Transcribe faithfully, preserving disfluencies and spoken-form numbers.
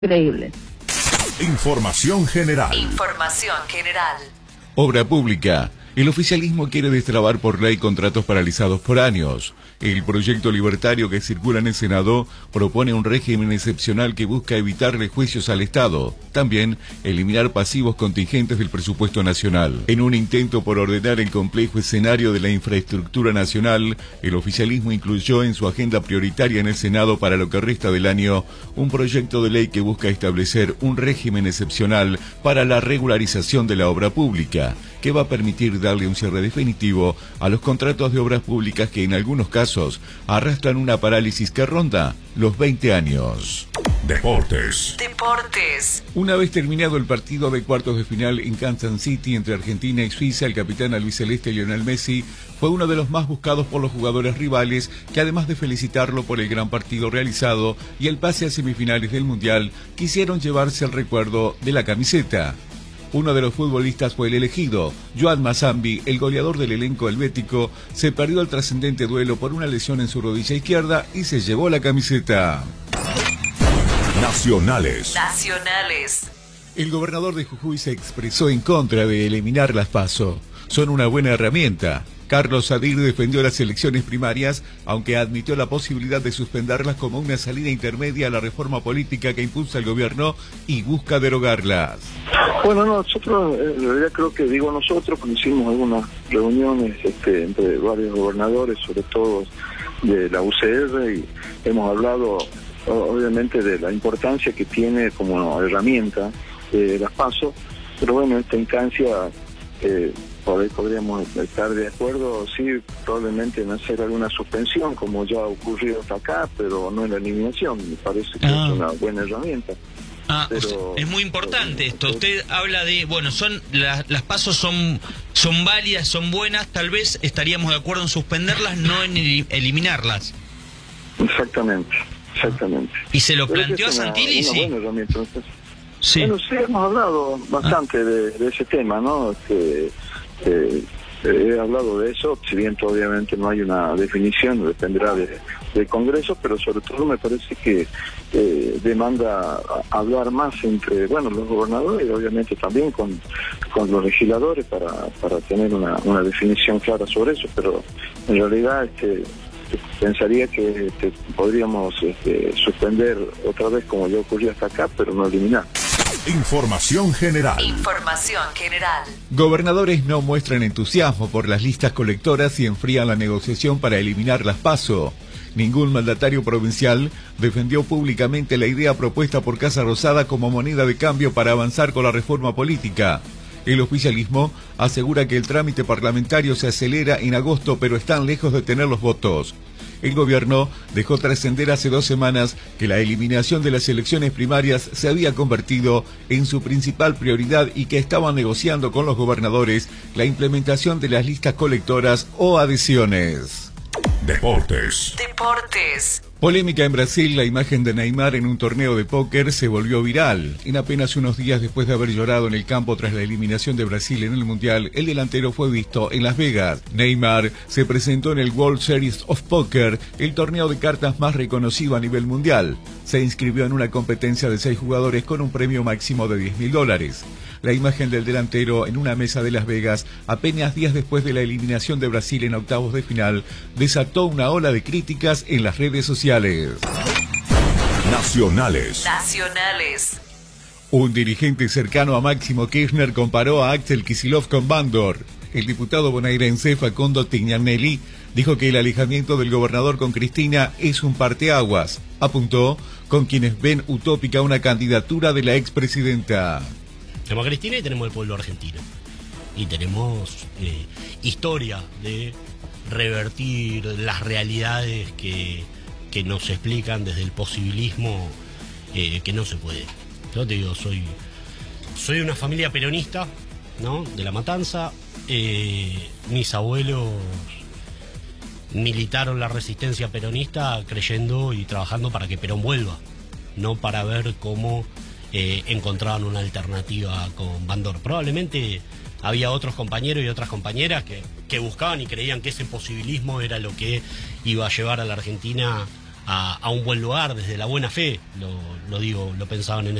Increíble. Información general. Información general. Obra pública. El oficialismo quiere destrabar por ley contratos paralizados por años. El proyecto libertario que circula en el Senado propone un régimen excepcional que busca evitarle juicios al Estado. También eliminar pasivos contingentes del presupuesto nacional. En un intento por ordenar el complejo escenario de la infraestructura nacional, el oficialismo incluyó en su agenda prioritaria en el Senado para lo que resta del año un proyecto de ley que busca establecer un régimen excepcional para la regularización de la obra pública, que va a permitir darle un cierre definitivo a los contratos de obras públicas que en algunos casos arrastran una parálisis que ronda los veinte años. Deportes. Deportes. Una vez terminado el partido de cuartos de final en Kansas City entre Argentina y Suiza, el capitán albiceleste Lionel Messi fue uno de los más buscados por los jugadores rivales, que además de felicitarlo por el gran partido realizado y el pase a semifinales del Mundial, quisieron llevarse el recuerdo de la camiseta. Uno de los futbolistas fue el elegido. Joan Mazambi, el goleador del elenco helvético, se perdió el trascendente duelo por una lesión en su rodilla izquierda y se llevó la camiseta. Nacionales. Nacionales. El gobernador de Jujuy se expresó en contra de eliminar las PASO. Son una buena herramienta. Carlos Sadir defendió las elecciones primarias, aunque admitió la posibilidad de suspenderlas como una salida intermedia a la reforma política que impulsa el gobierno y busca derogarlas. Bueno, nosotros, en realidad creo que digo nosotros, cuando hicimos algunas reuniones este, entre varios gobernadores, sobre todo de la U C R, y hemos hablado obviamente de la importancia que tiene como herramienta de las PASO, pero bueno, esta instancia... Eh, Por ahí podríamos estar de acuerdo, sí, probablemente en hacer alguna suspensión, como ya ha ocurrido hasta acá, pero no en la eliminación. Me parece que ah. es una buena herramienta. Ah, pero, es muy importante esto. Usted habla de, bueno, son las, las pasos son son válidas, son buenas, tal vez estaríamos de acuerdo en suspenderlas, no en eliminarlas. Exactamente, exactamente. ¿Y se lo pero planteó a Santilli? Una buena herramienta. Entonces, sí. Bueno, sí, hemos hablado bastante ah. de, de ese tema, ¿no? Este, Eh, eh, he hablado de eso, si bien obviamente no hay una definición, dependerá de, del Congreso, pero sobre todo me parece que eh, demanda hablar más entre, bueno, los gobernadores y obviamente también con, con los legisladores para, para tener una, una definición clara sobre eso, pero en realidad este, pensaría que este, podríamos este, suspender otra vez como ya ocurrió hasta acá, pero no eliminar. Información general. Información general. Gobernadores no muestran entusiasmo por las listas colectoras y enfrían la negociación para eliminar las PASO. Ningún mandatario provincial defendió públicamente la idea propuesta por Casa Rosada como moneda de cambio para avanzar con la reforma política. El oficialismo asegura que el trámite parlamentario se acelera en agosto, pero están lejos de tener los votos. El gobierno dejó trascender hace dos semanas que la eliminación de las elecciones primarias se había convertido en su principal prioridad y que estaban negociando con los gobernadores la implementación de las listas colectoras o adhesiones. Deportes. Deportes. Polémica en Brasil, la imagen de Neymar en un torneo de póker se volvió viral. En apenas unos días después de haber llorado en el campo tras la eliminación de Brasil en el Mundial, el delantero fue visto en Las Vegas. Neymar se presentó en el World Series of Poker, el torneo de cartas más reconocido a nivel mundial. Se inscribió en una competencia de seis jugadores con un premio máximo de diez mil dólares. La imagen del delantero en una mesa de Las Vegas, apenas días después de la eliminación de Brasil en octavos de final, desató una ola de críticas en las redes sociales. Nacionales. Nacionales. Un dirigente cercano a Máximo Kirchner comparó a Axel Kicillof con Bandor. El diputado bonaerense Facundo Tignanelli dijo que el alejamiento del gobernador con Cristina es un parteaguas. Apuntó con quienes ven utópica una candidatura de la expresidenta. Tenemos a Cristina y tenemos el pueblo argentino. Y tenemos eh, historia de revertir las realidades que... que nos explican desde el posibilismo eh, que no se puede. Yo te digo, soy soy de una familia peronista, ¿no? De La Matanza. Eh, mis abuelos militaron la resistencia peronista creyendo y trabajando para que Perón vuelva, no para ver cómo eh, encontraban una alternativa con Bandor. Probablemente había otros compañeros y otras compañeras que, que buscaban y creían que ese posibilismo era lo que iba a llevar a la Argentina a, a un buen lugar desde la buena fe, lo, lo digo, lo pensaban en